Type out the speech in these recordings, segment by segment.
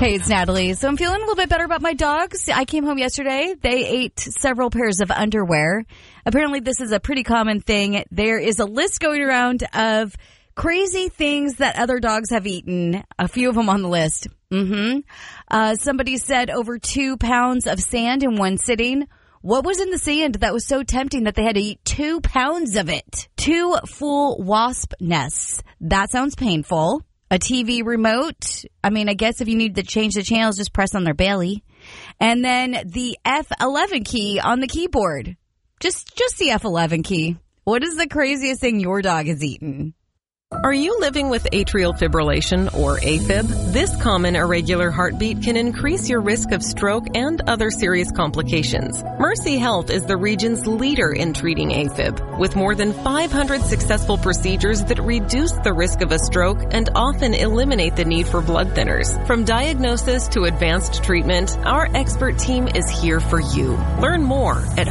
Hey, it's Natalie. So I'm feeling a little bit better about my dogs. I came home yesterday. They ate several pairs of underwear. Apparently, this is a pretty common thing. There is a list going around of crazy things that other dogs have eaten. A few of them on the list. Somebody said over 2 pounds of sand in one sitting. What was in the sand that was so tempting that they had to eat 2 pounds of it? 2 full wasp nests. That sounds painful. A TV remote. I mean, I guess if you need to change the channels, just press on their belly. And then the F11 key on the keyboard. Just the F11 key. What is the craziest thing your dog has eaten? Are you living with atrial fibrillation or AFib? This common irregular heartbeat can increase your risk of stroke and other serious complications. Mercy Health is the region's leader in treating AFib, with more than 500 successful procedures that reduce the risk of a stroke and often eliminate the need for blood thinners. From diagnosis to advanced treatment, our expert team is here for you. Learn more at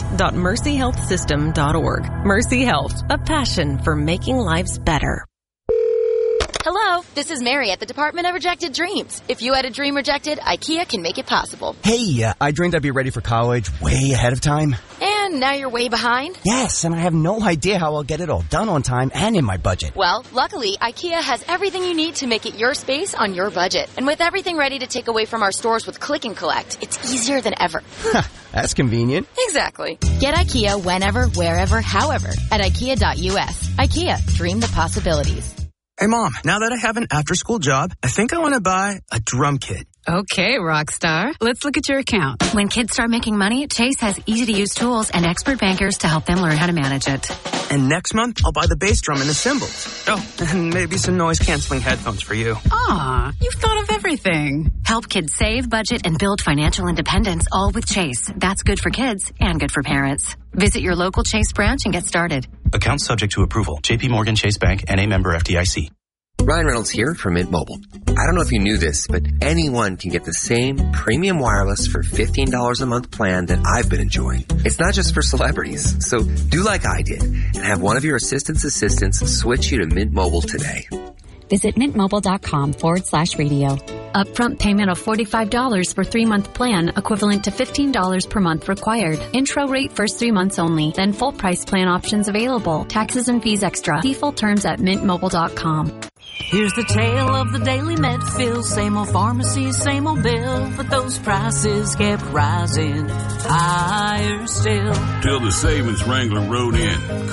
heart.mercyhealthsystem.org. Mercy Health, a passion for making lives better. Hello, this is Mary at the Department of Rejected Dreams. If you had a dream rejected, IKEA can make it possible. Hey, I dreamed I'd be ready for college way ahead of time. And now you're way behind? Yes, and I have no idea how I'll get it all done on time and in my budget. Well, luckily, IKEA has everything you need to make it your space on your budget. And with everything ready to take away from our stores with Click and Collect, it's easier than ever. That's convenient. Exactly. Get IKEA whenever, wherever, however at IKEA.us. IKEA, dream the possibilities. Hey, Mom, now that I have an after-school job, I think I want to buy a drum kit. Okay, Rockstar. Let's look at your account. When kids start making money, Chase has easy-to-use tools and expert bankers to help them learn how to manage it. And next month, I'll buy the bass drum and the cymbals. Oh, and maybe some noise-canceling headphones for you. Aw, you've thought of everything. Help kids save, budget, and build financial independence, all with Chase. That's good for kids and good for parents. Visit your local Chase branch and get started. Account subject to approval. J.P. Morgan Chase Bank, N.A. member FDIC. Ryan Reynolds here from Mint Mobile. I don't know if you knew this, but anyone can get the same premium wireless for $15 a month plan that I've been enjoying. It's not just for celebrities. So do like I did and have one of your assistants switch you to Mint Mobile today. Visit mintmobile.com/radio. Upfront payment of $45 for 3-month plan, equivalent to $15 per month required. Intro rate first 3 months only, then full price plan options available. Taxes and fees extra. See full terms at mintmobile.com. Here's the tale of the daily Medfield. Same old pharmacy, same old bill, but those prices kept rising higher still. Till the savings Wrangler rode in.